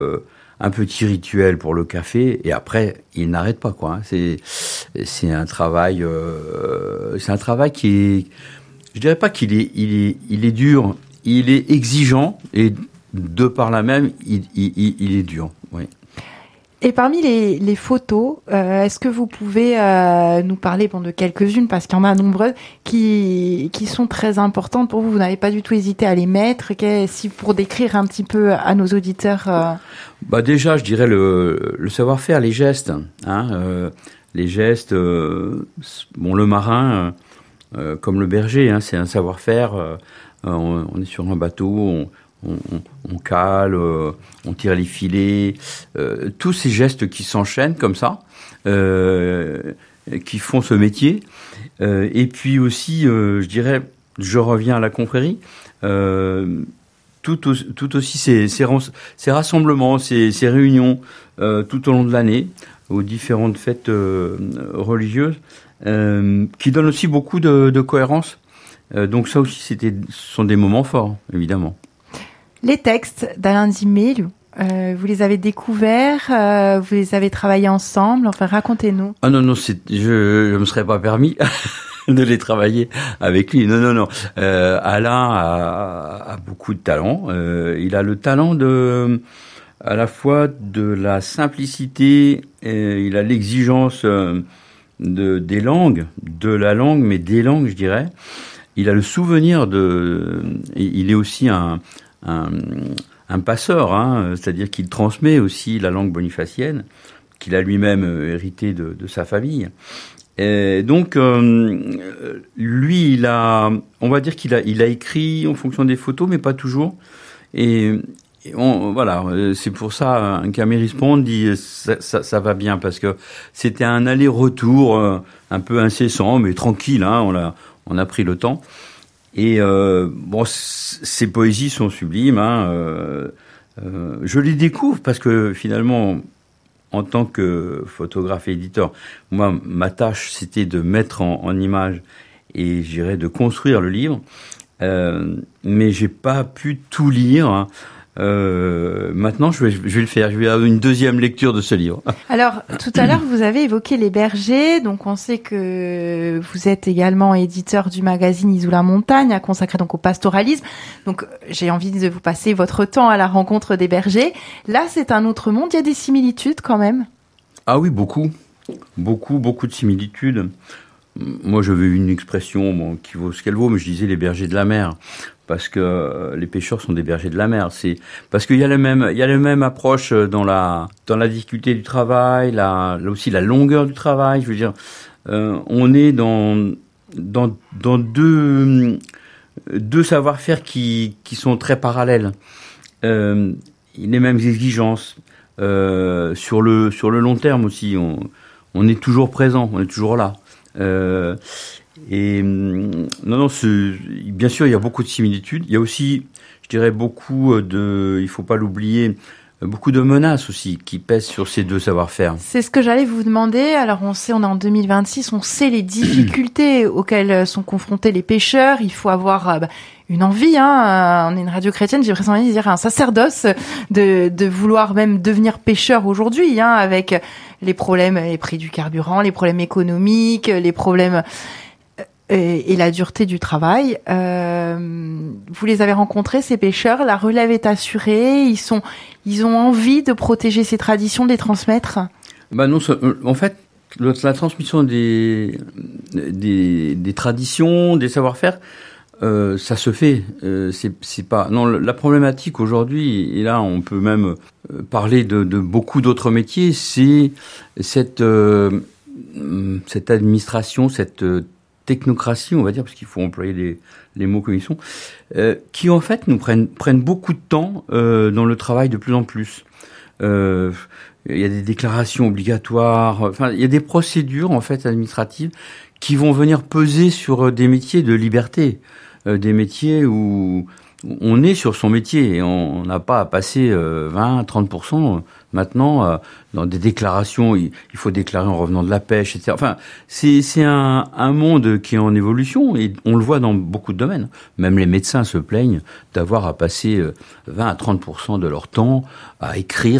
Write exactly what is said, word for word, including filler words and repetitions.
un petit rituel pour le café et après il n'arrête pas quoi. C'est c'est un travail euh, c'est un travail qui est, je dirais pas qu'il est il est il est dur, il est exigeant et de par là même il il, il est dur. Oui. Et parmi les, les photos, euh, est-ce que vous pouvez euh, nous parler bon, de quelques-unes, parce qu'il y en a nombreuses, qui, qui sont très importantes pour vous? Vous n'avez pas du tout hésité à les mettre. Si pour décrire un petit peu à nos auditeurs... Euh... Bah déjà, je dirais le, le savoir-faire, les gestes. Hein, euh, les gestes, euh, bon, le marin, euh, comme le berger, hein, c'est un savoir-faire. Euh, on, on est sur un bateau... On, On, on, on cale, euh, on tire les filets, euh, tous ces gestes qui s'enchaînent comme ça, euh, qui font ce métier. Euh, et puis aussi, euh, je dirais, je reviens à la confrérie, euh, tout, au, tout aussi ces, ces, ces rassemblements, ces, ces réunions euh, tout au long de l'année, aux différentes fêtes euh, religieuses, euh, qui donnent aussi beaucoup de, de cohérence. Euh, donc ça aussi, c'était, ce sont des moments forts, évidemment. Les textes d'Alain Dimet, euh, vous les avez découverts, euh, vous les avez travaillés ensemble, enfin racontez-nous. Ah non, non, c'est, je ne me serais pas permis de les travailler avec lui. Non, non, non. Euh, Alain a, a beaucoup de talent. Euh, il a le talent de, à la fois de la simplicité, et il a l'exigence de, des langues, de la langue, mais des langues, je dirais. Il a le souvenir de... Il est aussi un... Un, un passeur, hein, c'est-à-dire qu'il transmet aussi la langue bonifacienne, qu'il a lui-même hérité de, de sa famille. Et donc, euh, lui, il a, on va dire qu'il a, il a écrit en fonction des photos, mais pas toujours. Et, et on, voilà, c'est pour ça qu'Améris Pond dit ça, ça, ça va bien, parce que c'était un aller-retour un peu incessant, mais tranquille. Hein, on a, on a pris le temps. Et euh, bon, ces poésies sont sublimes. Hein, euh, euh, je les découvre parce que finalement, en tant que photographe et éditeur, moi, ma tâche, c'était de mettre en, en image et, je dirais, de construire le livre. Euh, mais j'ai pas pu tout lire. Hein. Euh, maintenant, je vais, je vais le faire. Je vais avoir une deuxième lecture de ce livre. Alors, tout à l'heure, vous avez évoqué les bergers. Donc, on sait que vous êtes également éditeur du magazine Isola Montagne, consacré donc au pastoralisme. Donc, j'ai envie de vous passer votre temps à la rencontre des bergers. Là, c'est un autre monde. Il y a des similitudes quand même. Ah oui, beaucoup, beaucoup, beaucoup de similitudes. Moi, j'avais une expression bon, qui vaut ce qu'elle vaut, mais je disais les bergers de la mer. Parce que les pêcheurs sont des bergers de la mer. C'est parce qu'il y a la même, il y a la même approche dans la dans la difficulté du travail, la, là aussi la longueur du travail. Je veux dire, euh, on est dans dans dans deux deux savoir-faire qui qui sont très parallèles. Euh, les mêmes exigences euh, sur le sur le long terme aussi. On on est toujours présent, on est toujours là. Euh, Et non, non, c'est, bien sûr, il y a beaucoup de similitudes. Il y a aussi, je dirais, beaucoup de, il faut pas l'oublier, beaucoup de menaces aussi qui pèsent sur ces deux savoir-faire. C'est ce que j'allais vous demander. Alors, on sait, on est en deux mille vingt-six, on sait les difficultés auxquelles sont confrontés les pêcheurs. Il faut avoir euh, bah, une envie. Hein. On est une radio chrétienne, j'ai presque envie de dire un sacerdoce de, de vouloir même devenir pêcheur aujourd'hui, hein, avec les problèmes, les prix du carburant, les problèmes économiques, les problèmes et la dureté du travail. Euh, vous les avez rencontrés, ces pêcheurs, la relève est assurée, ils sont, ils ont envie de protéger ces traditions, de les transmettre. Bah non, en fait, la transmission des des, des traditions, des savoir-faire, euh, ça se fait. Euh, c'est, c'est pas. Non, la problématique aujourd'hui, et là, on peut même parler de, de beaucoup d'autres métiers, c'est cette euh, cette administration, cette technocratie, on va dire, parce qu'il faut employer les, les mots comme ils sont, euh, qui en fait nous prennent, prennent beaucoup de temps euh, dans le travail de plus en plus. Euh, il y a des déclarations obligatoires, enfin il y a des procédures en fait administratives qui vont venir peser sur des métiers de liberté, euh, des métiers où on est sur son métier et on n'a pas à passer euh, vingt à trente pour cent maintenant euh, dans des déclarations. Il, il faut déclarer en revenant de la pêche, et cetera. Enfin, c'est, c'est un, un monde qui est en évolution et on le voit dans beaucoup de domaines. Même les médecins se plaignent d'avoir à passer vingt à trente pour cent de leur temps à écrire